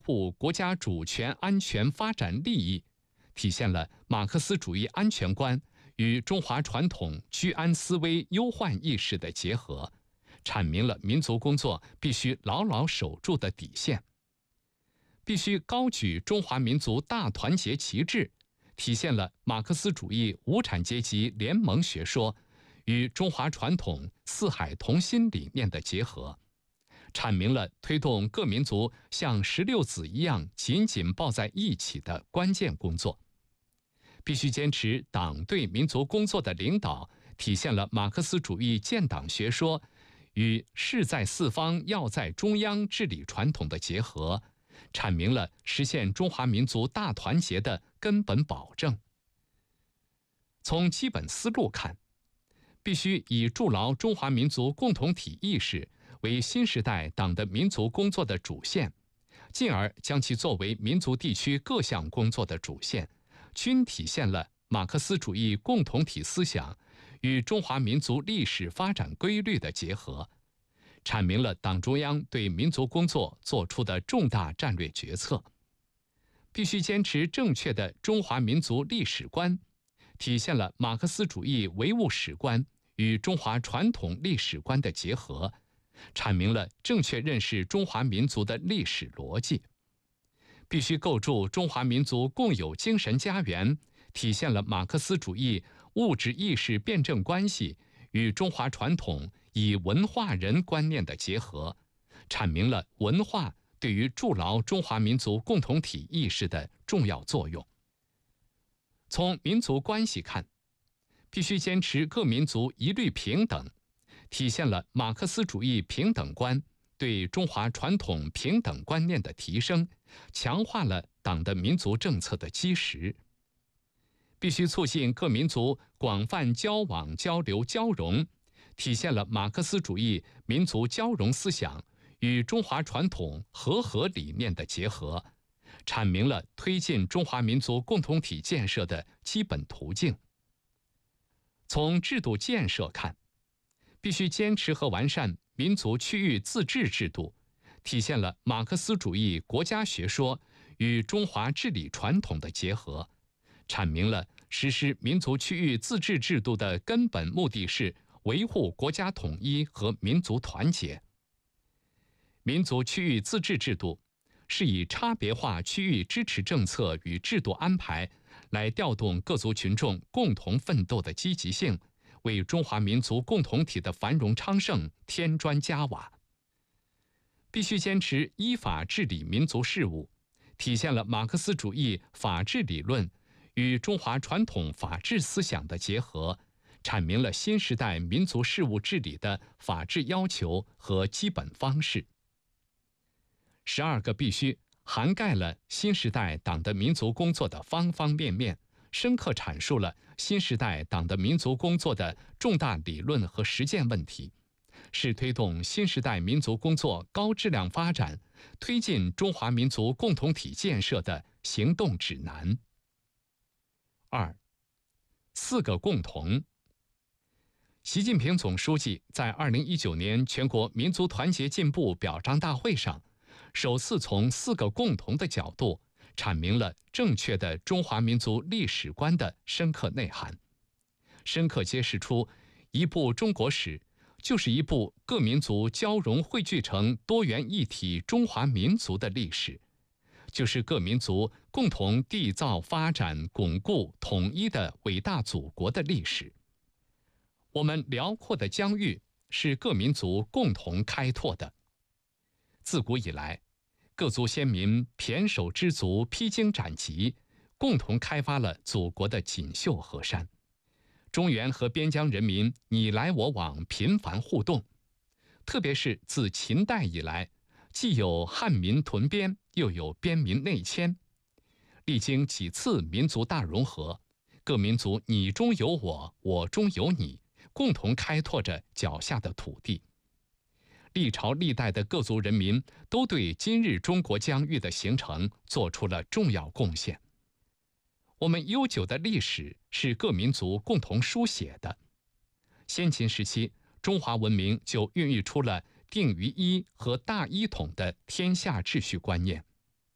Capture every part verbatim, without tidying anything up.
护国家主权、安全、发展利益，体现了马克思主义安全观与中华传统居安思危忧患意识的结合，阐明了民族工作必须牢牢守住的底线。必须高举中华民族大团结旗帜，体现了马克思主义无产阶级联盟学说与中华传统四海同心理念的结合，阐明了推动各民族像石榴籽一样紧紧抱在一起的关键工作。必须坚持党对民族工作的领导，体现了马克思主义建党学说与势在四方、要在中央治理传统的结合，阐明了实现中华民族大团结的根本保证。从基本思路看，必须以筑牢中华民族共同体意识为新时代党的民族工作的主线，进而将其作为民族地区各项工作的主线，均体现了马克思主义共同体思想与中华民族历史发展规律的结合，阐明了党中央对民族工作作出的重大战略决策。必须坚持正确的中华民族历史观，体现了马克思主义唯物史观与中华传统历史观的结合，阐明了正确认识中华民族的历史逻辑。必须构筑中华民族共有精神家园，体现了马克思主义物质意识辩证关系与中华传统以文化人观念的结合，阐明了文化对于筑牢中华民族共同体意识的重要作用。从民族关系看，必须坚持各民族一律平等，体现了马克思主义平等观对中华传统平等观念的提升，强化了党的民族政策的基石。必须促进各民族广泛交往、交流、交融，体现了马克思主义民族交融思想与中华传统和合理念的结合，阐明了推进中华民族共同体建设的基本途径。从制度建设看，必须坚持和完善民族区域自治制度，体现了马克思主义国家学说与中华治理传统的结合，阐明了实施民族区域自治制度的根本目的是维护国家统一和民族团结。民族区域自治制度是以差别化区域支持政策与制度安排来调动各族群众共同奋斗的积极性，为中华民族共同体的繁荣昌盛添砖加瓦。必须坚持依法治理民族事务，体现了马克思主义法治理论与中华传统法治思想的结合，阐明了新时代民族事务治理的法治要求和基本方式。十二个必须涵盖了新时代党的民族工作的方方面面，深刻阐述了新时代党的民族工作的重大理论和实践问题，是推动新时代民族工作高质量发展、推进中华民族共同体建设的行动指南。二，四个共同。习近平总书记在二零一九年全国民族团结进步表彰大会上，首次从四个共同的角度阐明了正确的中华民族历史观的深刻内涵，深刻揭示出一部中国史就是一部各民族交融汇聚成多元一体中华民族的历史，就是各民族共同缔造、发展、巩固、统一的伟大祖国的历史。我们辽阔的疆域是各民族共同开拓的。自古以来，各族先民胼手胝足、披荆斩棘，共同开发了祖国的锦绣河山。中原和边疆人民你来我往，频繁互动。特别是自秦代以来，既有汉民屯边，又有边民内迁，历经几次民族大融合，各民族你中有我，我中有你，共同开拓着脚下的土地。历朝历代的各族人民都对今日中国疆域的形成做出了重要贡献。我们悠久的历史是各民族共同书写的。先秦时期，中华文明就孕育出了定于一和大一统的天下秩序观念。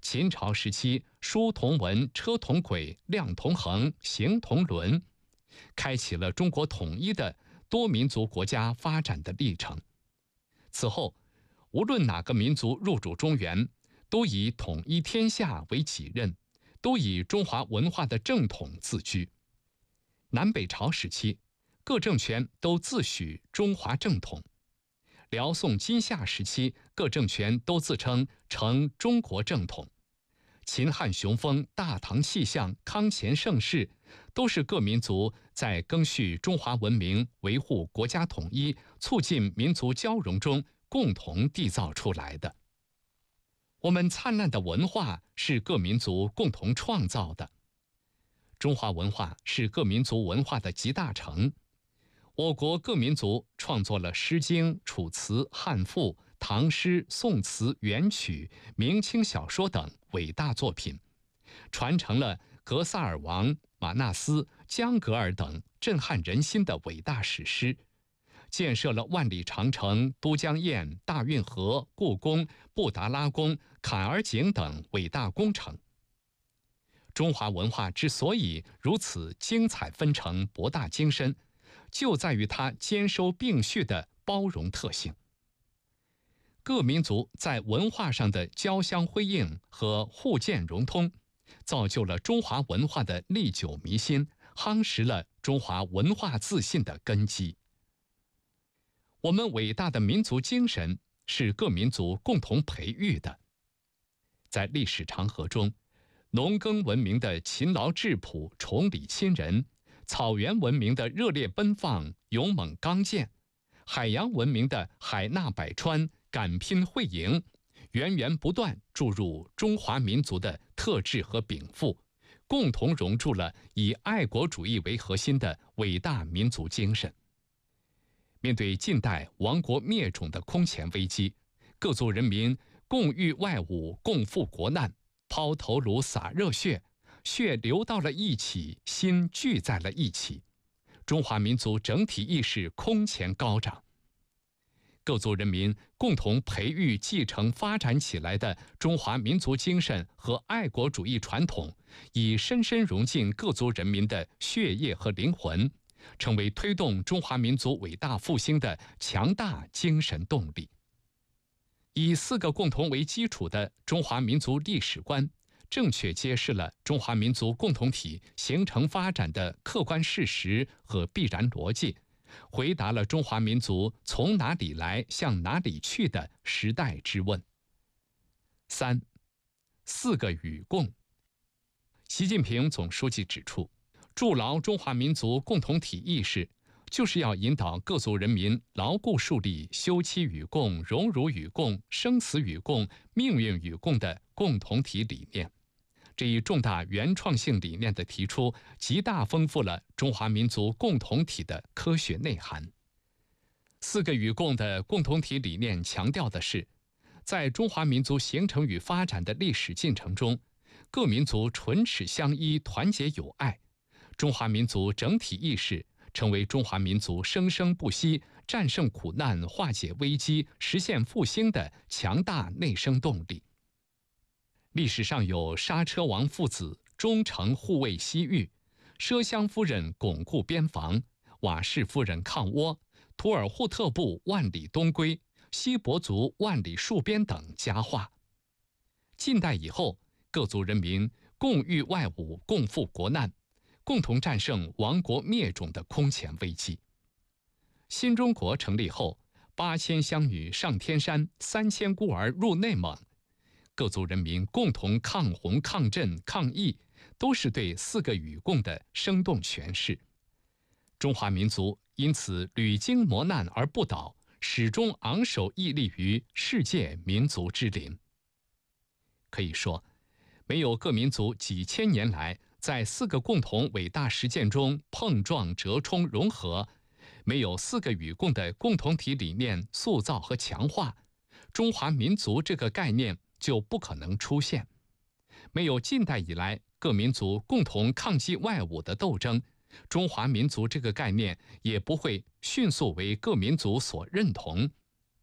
秦朝时期书同文、车同轨、量同衡、行同伦，开启了中国统一的多民族国家发展的历程。此后，无论哪个民族入主中原，都以统一天下为己任，都以中华文化的正统自居。南北朝时期，各政权都自诩中华正统；辽宋金夏时期，各政权都自称成中国正统。秦汉雄风、大唐气象、康乾盛世，都是各民族在赓续中华文明、维护国家统一、促进民族交融中共同缔造出来的。我们灿烂的文化是各民族共同创造的。中华文化是各民族文化的集大成。我国各民族创作了《诗经》《楚辞》《汉赋》《唐诗》《宋词》《元曲》明清小说等伟大作品，传承了格萨尔王、马纳斯、江格尔等震撼人心的伟大史诗，建设了万里长城、都江堰、大运河、故宫、布达拉宫、坎儿井等伟大工程。中华文化之所以如此精彩纷呈、博大精深，就在于它兼收并蓄的包容特性。各民族在文化上的交相辉映和互鉴融通，造就了中华文化的历久弥新，夯实了中华文化自信的根基。我们伟大的民族精神是各民族共同培育的。在历史长河中，农耕文明的勤劳质朴、崇礼亲人，草原文明的热烈奔放、勇猛刚健，海洋文明的海纳百川、敢拼会赢，源源不断注入中华民族的特质和禀赋，共同融入了以爱国主义为核心的伟大民族精神。面对近代亡国灭种的空前危机，各族人民共御外侮、共赴国难，抛头颅洒热血，血流到了一起，心聚在了一起，中华民族整体意识空前高涨。各族人民共同培育、继承、发展起来的中华民族精神和爱国主义传统，已深深融进各族人民的血液和灵魂，成为推动中华民族伟大复兴的强大精神动力。以四个共同为基础的中华民族历史观，正确揭示了中华民族共同体形成发展的客观事实和必然逻辑，回答了中华民族从哪里来向哪里去的时代之问。三、四个与共。习近平总书记指出，筑牢中华民族共同体意识，就是要引导各族人民牢固树立休戚与共、荣辱与共、生死与共、命运与共的共同体理念。这一重大原创性理念的提出，极大丰富了中华民族共同体的科学内涵。四个与共的共同体理念强调的是，在中华民族形成与发展的历史进程中，各民族唇齿相依、团结友爱，中华民族整体意识成为中华民族生生不息、战胜苦难、化解危机、实现复兴的强大内生动力。历史上有刹车王父子忠诚护卫西域，奢香夫人巩固边防，瓦氏夫人抗倭，图尔扈特部万里东归，锡伯族万里戍边等佳话。近代以后，各族人民共御外侮、共赴国难，共同战胜亡国灭种的空前危机。新中国成立后，八千乡女上天山，三千孤儿入内蒙，各族人民共同抗洪、抗震、抗疫，都是对四个与共的生动诠释。中华民族因此屡经磨难而不倒，始终昂首屹立于世界民族之林。可以说，没有各民族几千年来在四个共同伟大实践中碰撞、折冲、融合，没有四个与共的共同体理念塑造和强化，中华民族这个概念就不可能出现。没有近代以来各民族共同抗击外侮的斗争，中华民族这个概念也不会迅速为各民族所认同。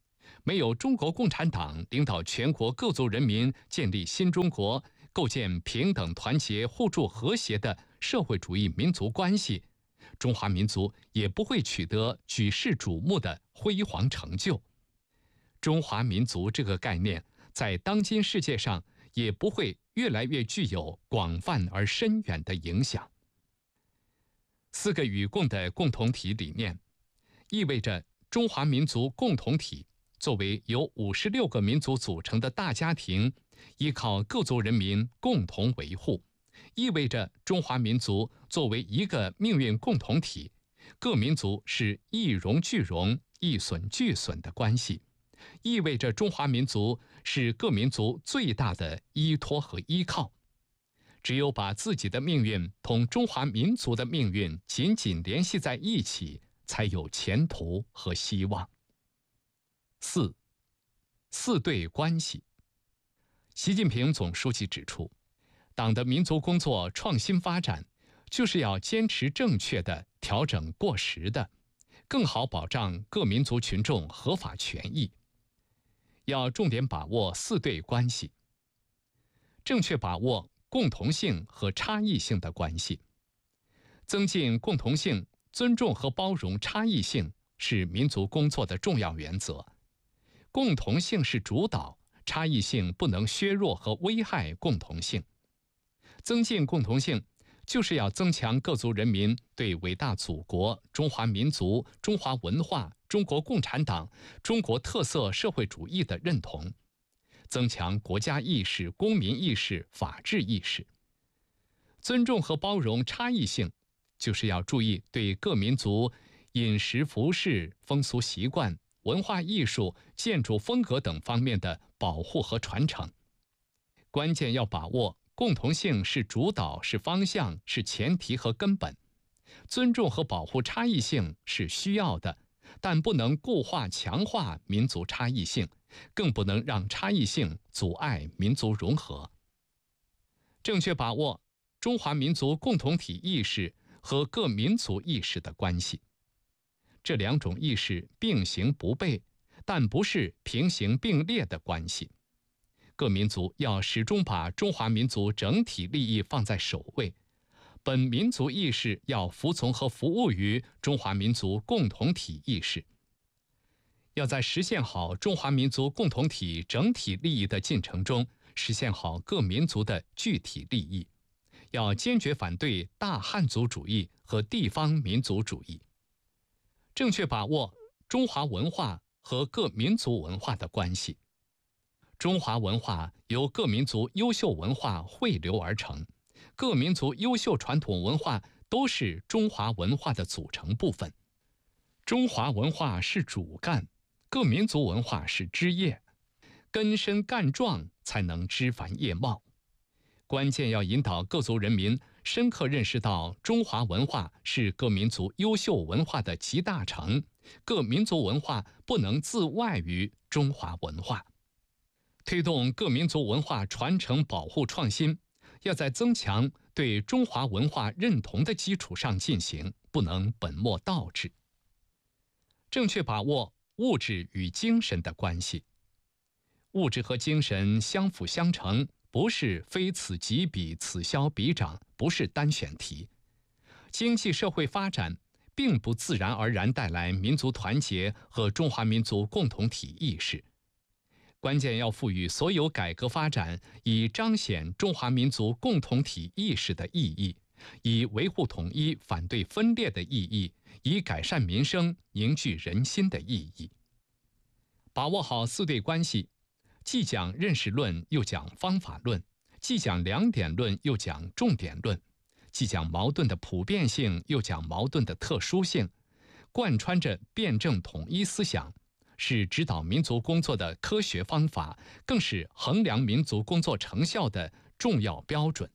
没有中国共产党领导全国各族人民建立新中国，构建平等、团结、互助、和谐的社会主义民族关系，中华民族也不会取得举世瞩目的辉煌成就。中华民族这个概念在当今世界上也不会越来越具有广泛而深远的影响。四个与共的共同体理念，意味着中华民族共同体作为由五十六个民族组成的大家庭，依靠各族人民共同维护，意味着中华民族作为一个命运共同体，各民族是一荣俱荣、一损俱损的关系，意味着中华民族是各民族最大的依托和依靠。只有把自己的命运同中华民族的命运紧紧联系在一起，才有前途和希望。四，四对关系。习近平总书记指出，党的民族工作创新发展，就是要坚持正确的调整过时的，更好保障各民族群众合法权益。要重点把握四对关系，正确把握共同性和差异性的关系，增进共同性，尊重和包容差异性是民族工作的重要原则。共同性是主导，差异性不能削弱和危害共同性。增进共同性，就是要增强各族人民对伟大祖国、中华民族、中华文化、中国共产党、中国特色社会主义的认同，增强国家意识、公民意识、法治意识。尊重和包容差异性，就是要注意对各民族饮食、服饰、风俗习惯、文化艺术、建筑风格等方面的保护和传承。关键要把握共同性是主导、是方向、是前提和根本。尊重和保护差异性是需要的，但不能固化强化民族差异性，更不能让差异性阻碍民族融合。正确把握中华民族共同体意识和各民族意识的关系。这两种意识并行不悖，但不是平行并列的关系。各民族要始终把中华民族整体利益放在首位，本民族意识要服从和服务于中华民族共同体意识。要在实现好中华民族共同体整体利益的进程中，实现好各民族的具体利益。要坚决反对大汉族主义和地方民族主义。正确把握中华文化和各民族文化的关系。中华文化由各民族优秀文化汇流而成，各民族优秀传统文化都是中华文化的组成部分。中华文化是主干，各民族文化是枝叶，根深干壮才能枝繁叶茂。关键要引导各族人民深刻认识到中华文化是各民族优秀文化的集大成，各民族文化不能自外于中华文化。推动各民族文化传承保护创新，要在增强对中华文化认同的基础上进行，不能本末倒置。正确把握物质与精神的关系。物质和精神相辅相成，不是非此即彼，此消彼长，不是单选题。经济社会发展并不自然而然带来民族团结和中华民族共同体意识。关键要赋予所有改革发展以彰显中华民族共同体意识的意义，以维护统一、反对分裂的意义，以改善民生、凝聚人心的意义。把握好四对关系，既讲认识论，又讲方法论；既讲两点论，又讲重点论；既讲矛盾的普遍性，又讲矛盾的特殊性，贯穿着辩证统一思想，是指导民族工作的科学方法，更是衡量民族工作成效的重要标准。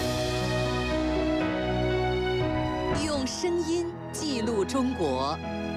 用声音记录中国，